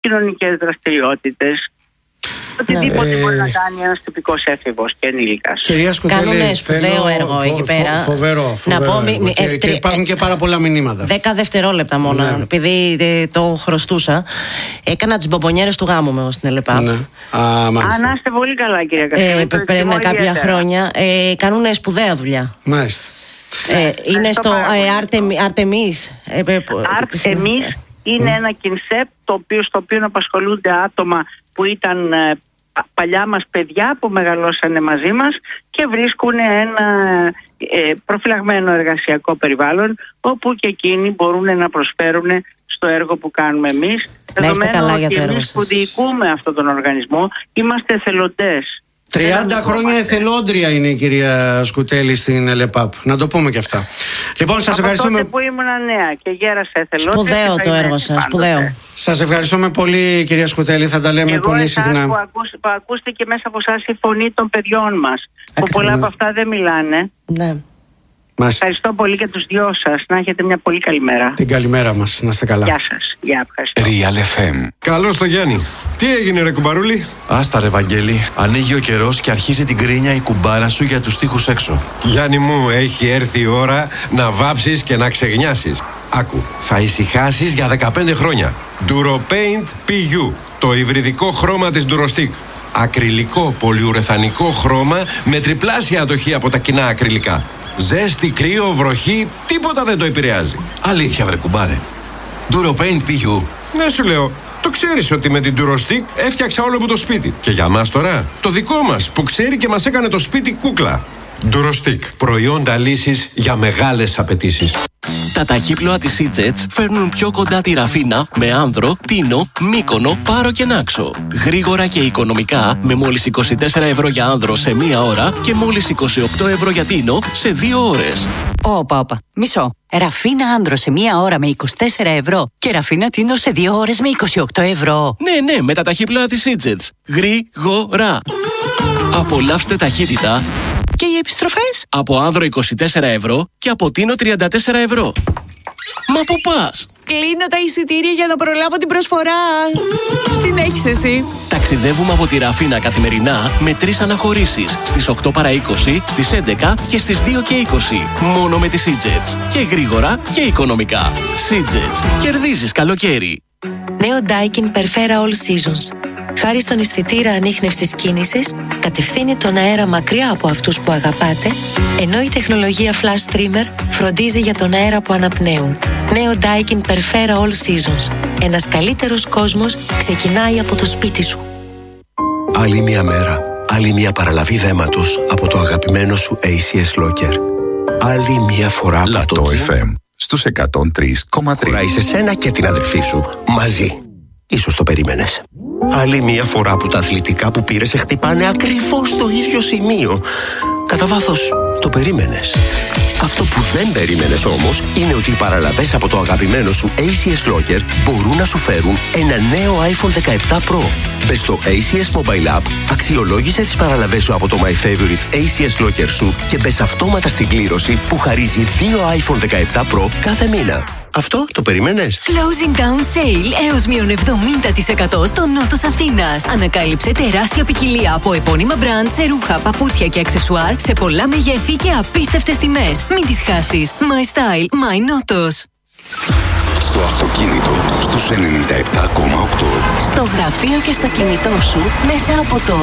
κοινωνικές δραστηριότητες. Οτιδήποτε μπορεί να κάνει ένας τυπικός έφηβος και ενήλικας. Κυρία Σκουτέλη, κάνουν σπουδαίο έργο εκεί πέρα. Φοβερό. Να πω, και υπάρχουν και πάρα πολλά μηνύματα. 10 δευτερόλεπτα μόνο, ναι. Επειδή το χρωστούσα. Έκανα τις μπομπονιέρες του γάμου μου στην ΕΛΕΠΑΠ. Ναι. Να είστε πολύ καλά, κυρία Κασίλη. Πριν κάποια χρόνια. Κάνουν σπουδαία δουλειά. Μάλιστα. Είναι στο Artemis. Artemis είναι ένα κινσέπτ στο οποίο απασχολούνται άτομα που ήταν παλιά μας παιδιά που μεγαλώσανε μαζί μας και βρίσκουν ένα προφυλαγμένο εργασιακό περιβάλλον όπου και εκείνοι μπορούν να προσφέρουν στο έργο που κάνουμε εμείς. Δεδομένου ότι εμείς που διοικούμε αυτόν τον οργανισμό είμαστε εθελοντές. 30 χρόνια εθελόντρια είναι η κυρία Σκουτέλη στην ΕΛΕΠΑΠ. Να το πούμε και αυτά. Λοιπόν, σας ευχαριστούμε. Από τότε που ήμουν νέα και γέρασα εθελόντρια. Σπουδαίο το έργο σας, σπουδαίο. Σας ευχαριστούμε πολύ, κυρία Σκουτέλη. Θα τα λέμε πολύ συχνά. Που ακούστηκε μέσα από εσάς η φωνή των παιδιών μας. Που πολλά από αυτά δεν μιλάνε. Ναι. Ευχαριστώ πολύ και τους δυο σας. Να έχετε μια πολύ καλή μέρα. Την καλημέρα μας. Να είστε καλά. Γεια σας. Γεια, ευχαριστώ. Real FM. Καλώς το Γιάννη. Τι έγινε ρε κουμπαρούλη? Άστα ρε Βαγγέλη. Ανοίγει ο καιρός και αρχίζει την κρίνια η κουμπάρα σου για τους τοίχους έξω. Γιάννη μου, έχει έρθει η ώρα να βάψεις και να ξεγνιάσεις. Άκου, θα ησυχάσεις για 15 χρόνια. DuroPaint PU. Το υβριδικό χρώμα της Durostic. Ακριλικό πολυουρεθανικό χρώμα με τριπλάσια αντοχή από τα κοινά ακριλικά. Ζέστη, κρύο, βροχή, τίποτα δεν το επηρεάζει. Αλήθεια βρε κουμπάρε. DuroPaint PU. Ναι, σου λέω. Το ξέρεις ότι με την Durostic έφτιαξα όλο μου το σπίτι. Και για μας τώρα, το δικό μας που ξέρει και μας έκανε το σπίτι κούκλα. Durostic. Προϊόντα λύσης για μεγάλες απαιτήσεις. Τα ταχύπλοα της EasyJet φέρνουν πιο κοντά τη Ραφίνα με Άνδρο, Τίνο, Μύκονο, Πάρο και Νάξο. Γρήγορα και οικονομικά με μόλις 24 ευρώ για Άνδρο σε 1 ώρα και μόλις 28 ευρώ για Τίνο σε 2 ώρες. Όπα, μισό. Ραφίνα Άνδρο σε 1 ώρα με 24 ευρώ και Ραφίνα Τίνο σε 2 ώρες με 28 ευρώ. Ναι, με τα ταχύπλοα της EasyJet. Γρήγορα. Απολαύστε ταχύτητα. Και οι επιστροφές? Από Άνδρο 24 ευρώ και από Τίνο 34 ευρώ. Μα πού πας? Κλείνω τα εισιτήρια για να προλάβω την προσφορά. Συνέχισε εσύ. Ταξιδεύουμε από τη Ραφίνα καθημερινά με 3 αναχωρήσεις. Στις 8 παρά 20, στις 11 και στις 2 και 20. Μόνο με τις EasyJet. Και γρήγορα και οικονομικά. EasyJet. Κερδίζεις καλοκαίρι. Νέο Daikin Perfera All Seasons. Χάρη στον αισθητήρα ανίχνευσης κίνησης, κατευθύνει τον αέρα μακριά από αυτούς που αγαπάτε, ενώ η τεχνολογία Flash Streamer φροντίζει για τον αέρα που αναπνέουν. Νέο Daikin Perfera All Seasons. Ένας καλύτερος κόσμος ξεκινάει από το σπίτι σου. Άλλη μια μέρα, άλλη μια παραλαβή δέματος από το αγαπημένο σου ACS Locker. Άλλη μια φορά Λατό FM στους 103,3. Χωράει σε σένα και την αδερφή σου μαζί. Ίσως το περίμενες. Άλλη μια φορά που τα αθλητικά που πήρες σε χτυπάνε ακριβώς στο ίδιο σημείο. Κατά βάθος, το περίμενες. Αυτό που δεν περίμενες όμως είναι ότι οι παραλαβές από το αγαπημένο σου ACS Locker μπορούν να σου φέρουν ένα νέο iPhone 17 Pro. Μπες στο ACS Mobile App, αξιολόγησε τις παραλαβές σου από το My Favorite ACS Locker σου και μπες αυτόματα στην κλήρωση που χαρίζει 2 iPhone 17 Pro κάθε μήνα. Αυτό το περίμενες? Closing down sale έως μείον 70% στο νότος Αθήνας. Ανακάλυψε τεράστια ποικιλία από επώνυμα brand σε ρούχα, παπούτσια και αξεσουάρ σε πολλά μεγέθη και απίστευτες τιμές. Μην τις χάσεις. My style, my νότος. Στο αυτοκίνητο, στους 97,8. Στο γραφείο και στο κινητό σου μέσα από το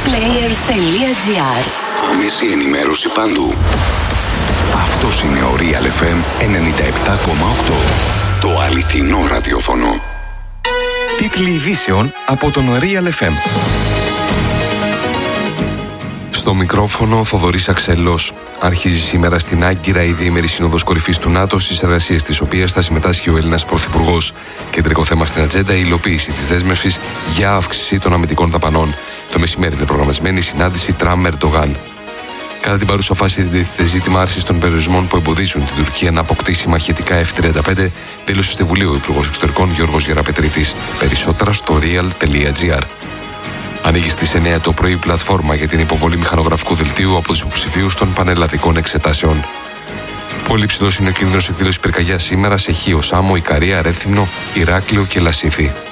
realplayer.gr. Άμεση ενημέρωση παντού. Αυτός είναι ο Real FM 97,8. Το αληθινό ραδιόφωνο. Τίτλοι ειδήσεων από τον Real FM. Στο μικρόφωνο ο Θοδωρής Αξελός. Αρχίζει σήμερα στην Άγκυρα η διήμερη σύνοδος κορυφής του ΝΑΤΟ, στις εργασίες της οποίας θα συμμετάσχει ο Έλληνας Πρωθυπουργός. Κεντρικό θέμα στην ατζέντα η υλοποίηση της δέσμευσης για αύξηση των αμυντικών δαπανών. Το μεσημέρι είναι προγραμματισμένη η συνάντηση Τραμπ-Ερντογάν. Κατά την παρούσα φάση, τίθεται ζήτημα άρσης των περιορισμών που εμποδίζουν την Τουρκία να αποκτήσει μαχητικά F-35, δήλωσε στη Βουλή ο Υπουργός Εξωτερικών Γιώργος Γεραπετρίτης. Περισσότερα στο real.gr. Ανοίγει στις 9 το πρωί πλατφόρμα για την υποβολή μηχανογραφικού δελτίου από τους υποψηφίους των πανελλαδικών εξετάσεων. Πολύ ψηλός είναι ο κίνδυνος εκδήλωσης πυρκαγιάς σήμερα σε Χίο, Σάμο, Ικαρία, Ρέθυμνο, Ηράκλειο και Λασίθι.